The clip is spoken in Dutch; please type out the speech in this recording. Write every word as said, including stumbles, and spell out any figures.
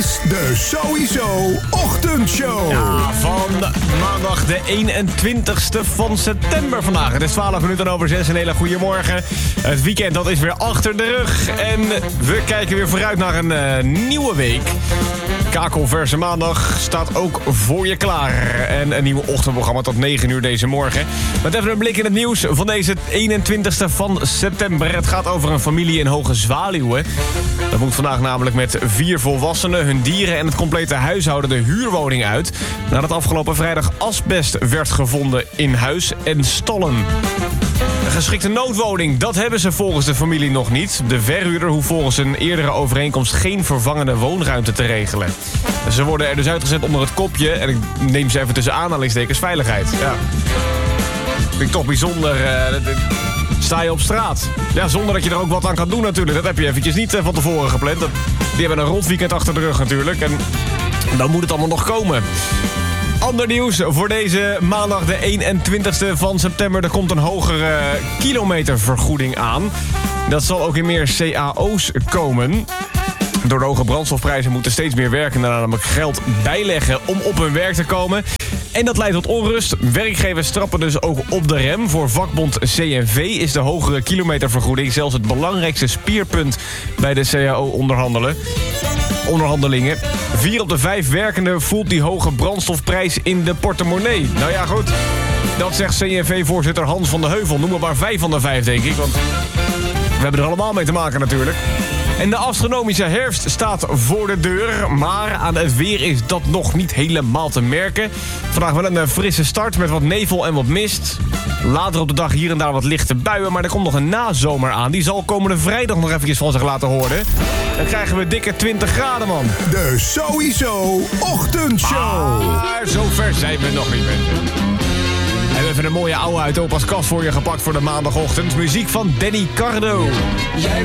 is de Sowieso Ochtendshow. Ja, van maandag de eenentwintigste van september vandaag. Het is twaalf minuten over zes. Een hele goede morgen. Het weekend dat is weer achter de rug. En we kijken weer vooruit naar een uh, nieuwe week. Kakelverse maandag staat ook voor je klaar. En een nieuwe ochtendprogramma tot negen uur deze morgen. Met even een blik in het nieuws van deze eenentwintigste van september. Het gaat over een familie in Hoge Zwaluwen. Dat moet vandaag namelijk met vier volwassenen, hun dieren en het complete huishouden de huurwoning uit. Nadat afgelopen vrijdag asbest werd gevonden in huis en stallen. Een geschikte noodwoning, dat hebben ze volgens de familie nog niet. De verhuurder hoeft volgens een eerdere overeenkomst geen vervangende woonruimte te regelen. Ze worden er dus uitgezet onder het kopje, en ik neem ze even tussen aanhalingstekens, veiligheid. Ja. Vind ik toch bijzonder. Uh, sta je op straat. Ja, zonder dat je er ook wat aan kan doen natuurlijk. Dat heb je eventjes niet van tevoren gepland. Dat, die hebben een rotweekend achter de rug natuurlijk. En dan moet het allemaal nog komen. Ander nieuws voor deze maandag de eenentwintigste van september. Er komt een hogere kilometervergoeding aan. Dat zal ook in meer C A O's komen. Door de hoge brandstofprijzen moeten steeds meer werkenden namelijk geld bijleggen om op hun werk te komen. En dat leidt tot onrust. Werkgevers trappen dus ook op de rem. Voor vakbond C N V is de hogere kilometervergoeding zelfs het belangrijkste speerpunt bij de C A O-onderhandelen. Onderhandelingen. Vier op de vijf werkenden voelt die hoge brandstofprijs in de portemonnee. Nou ja, goed. Dat zegt C N V-voorzitter Hans van de Heuvel. Noem maar maar vijf van de vijf, denk ik. Want we hebben er allemaal mee te maken natuurlijk. En de astronomische herfst staat voor de deur. Maar aan het weer is dat nog niet helemaal te merken. Vandaag wel een frisse start met wat nevel en wat mist. Later op de dag hier en daar wat lichte buien. Maar er komt nog een nazomer aan. Die zal komende vrijdag nog eventjes van zich laten horen. Dan krijgen we dikke twintig graden, man. De Sowieso Ochtendshow. Maar zover zijn we nog niet, mensen. En we hebben even een mooie oude uit opa's kast voor je gepakt voor de maandagochtend. Muziek van Danny Cardo. Jij